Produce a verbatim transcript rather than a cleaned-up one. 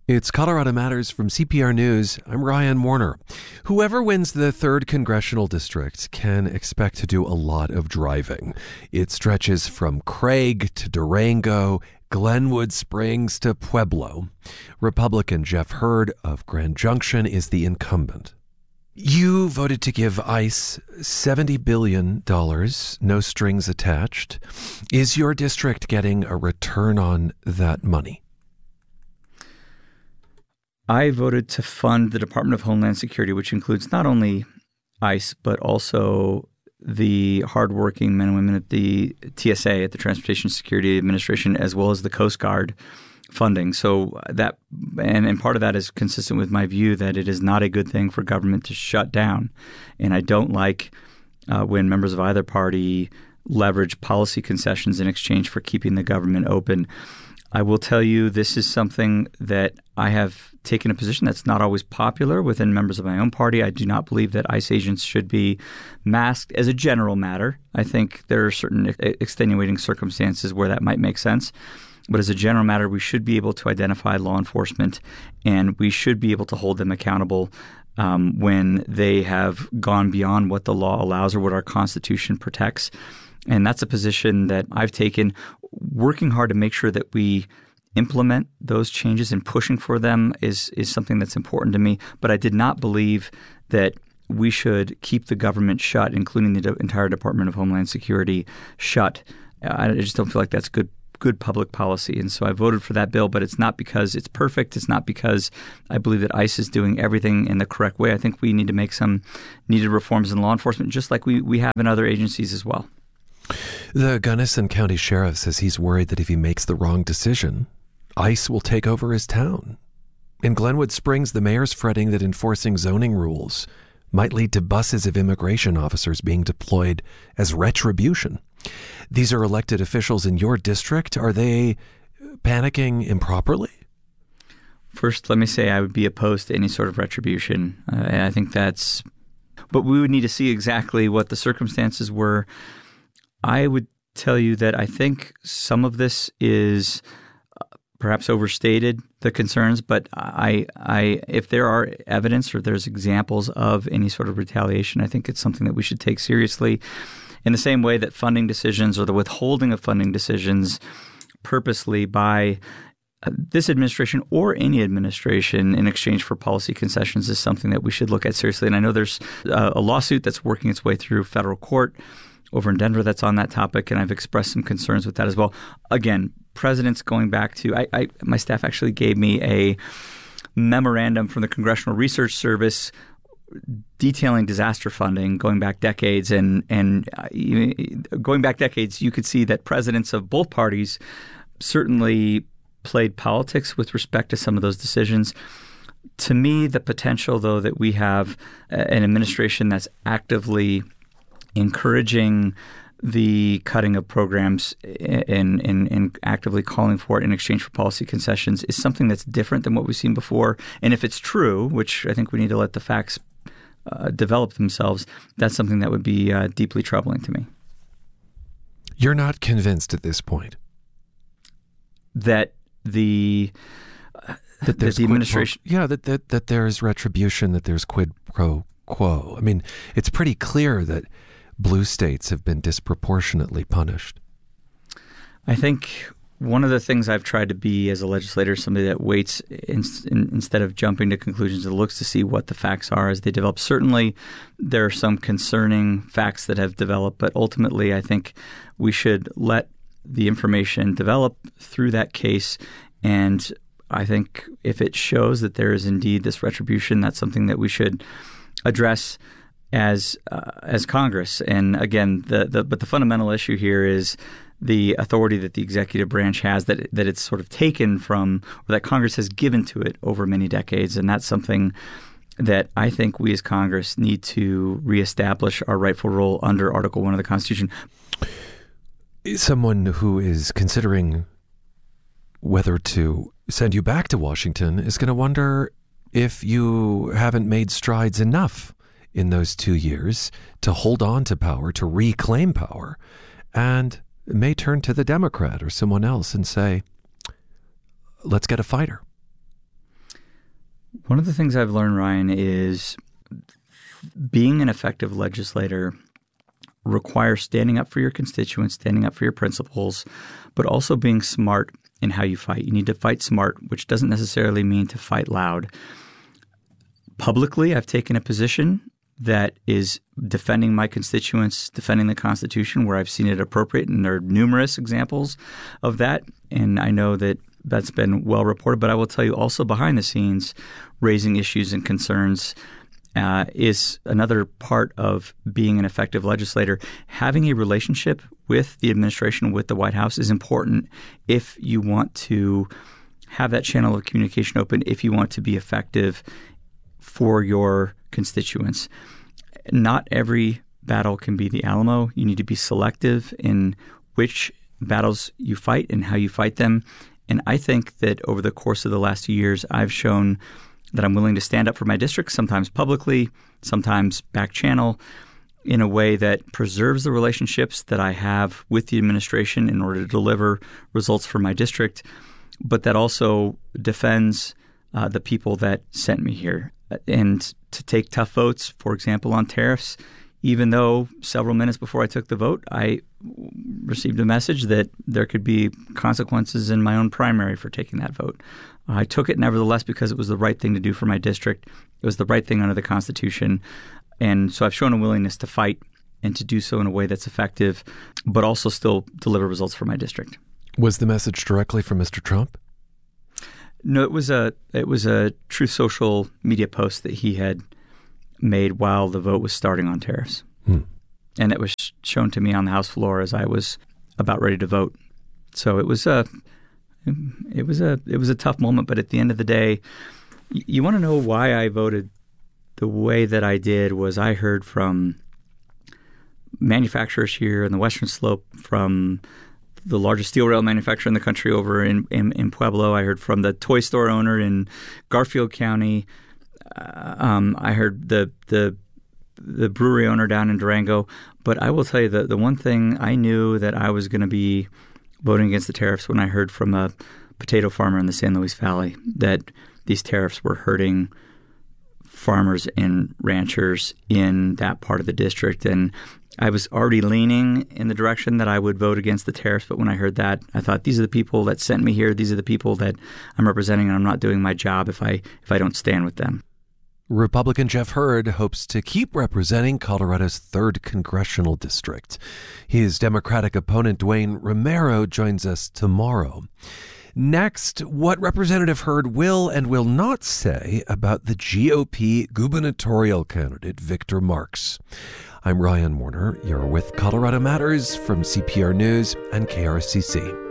It's Colorado Matters from C P R News. I'm Ryan Warner. Whoever wins the third congressional district can expect to do a lot of driving. It stretches from Craig to Durango, Glenwood Springs to Pueblo. Republican Jeff Hurd of Grand Junction is the incumbent. You voted to give ICE seventy billion dollars, no strings attached. Is your district getting a return on that money? I voted to fund the Department of Homeland Security, which includes not only ICE, but also the hardworking men and women at the T S A, at the Transportation Security Administration, as well as the Coast Guard funding. So that, and, and part of that is consistent with my view that it is not a good thing for government to shut down. And I don't like uh, when members of either party leverage policy concessions in exchange for keeping the government open. I will tell you this is something that I have taken a position that's not always popular within members of my own party. I do not believe that ICE agents should be masked as a general matter. I think there are certain extenuating circumstances where that might make sense. But as a general matter, we should be able to identify law enforcement and we should be able to hold them accountable um, when they have gone beyond what the law allows or what our Constitution protects. And that's a position that I've taken, working hard to make sure that we implement those changes and pushing for them is, is something that's important to me. But I did not believe that we should keep the government shut, including the de- entire Department of Homeland Security shut. I just don't feel like that's good good public policy. And so I voted for that bill, but it's not because it's perfect. It's not because I believe that ICE is doing everything in the correct way. I think we need to make some needed reforms in law enforcement, just like we, we have in other agencies as well. The Gunnison County Sheriff says he's worried that if he makes the wrong decision, ICE will take over his town. In Glenwood Springs, the mayor's fretting that enforcing zoning rules might lead to buses of immigration officers being deployed as retribution. These are elected officials in your district. Are they panicking improperly? First, let me say I would be opposed to any sort of retribution. Uh, and I think that's – but we would need to see exactly what the circumstances were. I would tell you that I think some of this is perhaps overstated, the concerns, but I, I, if there are evidence or there's examples of any sort of retaliation, I think it's something that we should take seriously. In the same way that funding decisions or the withholding of funding decisions purposely by this administration or any administration in exchange for policy concessions is something that we should look at seriously. And I know there's a lawsuit that's working its way through federal court over in Denver that's on that topic, and I've expressed some concerns with that as well. Again, presidents going back to I, I, my staff actually gave me a memorandum from the Congressional Research Service detailing disaster funding going back decades, and and uh, going back decades, you could see that presidents of both parties certainly played politics with respect to some of those decisions. To me, the potential, though, that we have an administration that's actively encouraging the cutting of programs and, and, and actively calling for it in exchange for policy concessions is something that's different than what we've seen before. And if it's true, which I think we need to let the facts uh, develop themselves, that's something that would be uh, deeply troubling to me. You're not convinced at this point that the uh, that there's that the administration, pro, yeah, that, that that there's retribution, that there's quid pro quo. I mean, it's pretty clear that blue states have been disproportionately punished. I think one of the things I've tried to be as a legislator is somebody that waits in, in, instead of jumping to conclusions and looks to see what the facts are as they develop. Certainly, there are some concerning facts that have developed, but ultimately I think we should let the information develop through that case. And I think if it shows that there is indeed this retribution, that's something that we should address as uh, as Congress. And again, the, the but the fundamental issue here is the authority that the executive branch has, that that it's sort of taken from, or that Congress has given to it over many decades. And that's something that I think we as Congress need to reestablish our rightful role under Article One of the Constitution. Someone who is considering whether to send you back to Washington is going to wonder if you haven't made strides enough in those two years to hold on to power, to reclaim power, and may turn to the Democrat or someone else and say, let's get a fighter. One of the things I've learned, Ryan, is being an effective legislator requires standing up for your constituents, standing up for your principles, but also being smart in how you fight. You need to fight smart, which doesn't necessarily mean to fight loud. Publicly, I've taken a position that is defending my constituents, defending the Constitution where I've seen it appropriate, and there are numerous examples of that, and I know that that's been well reported. But I will tell you also behind the scenes, raising issues and concerns uh, is another part of being an effective legislator. Having a relationship with the administration, with the White House, is important if you want to have that channel of communication open, if you want to be effective for your constituents. Not every battle can be the Alamo. You need to be selective in which battles you fight and how you fight them. And I think that over the course of the last few years, I've shown that I'm willing to stand up for my district, sometimes publicly, sometimes back channel, in a way that preserves the relationships that I have with the administration in order to deliver results for my district, but that also defends uh, the people that sent me here. And to take tough votes, for example, on tariffs, even though several minutes before I took the vote, I received a message that there could be consequences in my own primary for taking that vote. I took it nevertheless because it was the right thing to do for my district. It was the right thing under the Constitution. And so I've shown a willingness to fight and to do so in a way that's effective, but also still deliver results for my district. Was the message directly from Mister Trump? No, it was a it was a Truth Social media post that he had made while the vote was starting on tariffs. Hmm. And it was shown to me on the House floor as I was about ready to vote. So it was a it was a it was a tough moment, but at the end of the day, you, you want to know why I voted the way that I did. Was I heard from manufacturers here in the Western Slope, from the largest steel rail manufacturer in the country over in, in, in Pueblo. I heard from the toy store owner in Garfield County. Uh, um, I heard the the the brewery owner down in Durango. But I will tell you that the one thing I knew that I was going to be voting against the tariffs when I heard from a potato farmer in the San Luis Valley that these tariffs were hurting farmers and ranchers in that part of the district. And I was already leaning in the direction that I would vote against the tariffs, but when I heard that, I thought, these are the people that sent me here. These are the people that I'm representing, and I'm not doing my job if I if I don't stand with them. Republican Jeff Hurd hopes to keep representing Colorado's third congressional district. His Democratic opponent, Dwayne Romero, joins us tomorrow. Next, what Representative Hurd will and will not say about the G O P gubernatorial candidate, Victor Marx. I'm Ryan Warner. You're with Colorado Matters from C P R News and K R C C.